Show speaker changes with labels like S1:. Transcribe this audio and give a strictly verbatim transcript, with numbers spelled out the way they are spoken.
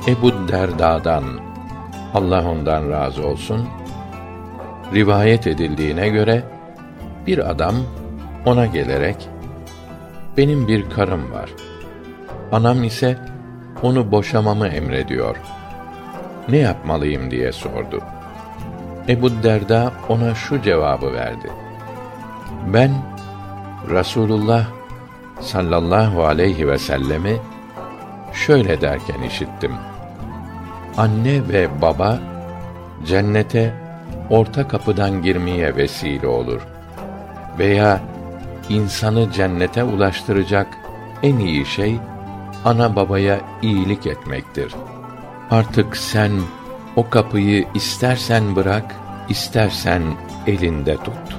S1: Ebu Derda'dan, Allah ondan razı olsun, rivayet edildiğine göre bir adam ona gelerek, benim bir karım var, anam ise onu boşamamı emrediyor, ne yapmalıyım diye sordu. Ebu Derda ona şu cevabı verdi: ben Rasulullah sallallahu aleyhi ve sellemi şöyle derken işittim: anne ve baba cennete orta kapıdan girmeye vesile olur veya insanı cennete ulaştıracak en iyi şey ana babaya iyilik etmektir. Artık sen o kapıyı istersen bırak, istersen elinde tut.